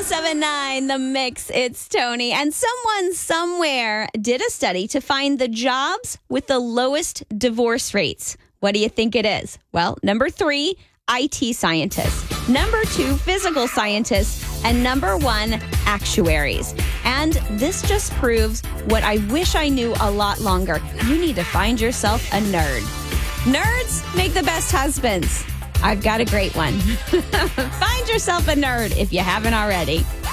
1079 The Mix. It's Tony. And someone somewhere did a study to find the jobs with the lowest divorce rates. What do you think it is? Well, number 3, IT scientists. Number 2, physical scientists. And number 1, actuaries. And this just proves what I wish I knew a lot longer. You need to find yourself a nerd. Nerds make the best husbands. I've got a great one. Find yourself a nerd if you haven't already.